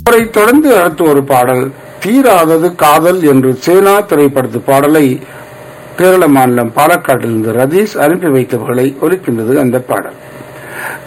அவரை தொடர்ந்து அடுத்த ஒரு பாடல் தீராதது காதல் என்று சேனா திரைப்படத்து பாடலை கேரள மாநிலம் பாலக்காட்டிலிருந்து ரதீஷ் அனுப்பி வைத்தவர்களை ஒலிக்கின்றது அந்த பாடல்.